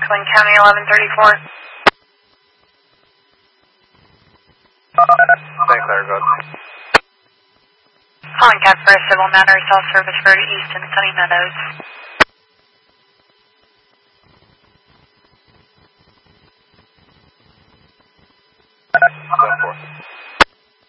Franklin County 1134. Thanks, Larry. Go ahead. Calling CAT for a civil matter, self-service road east in Sunny Meadows.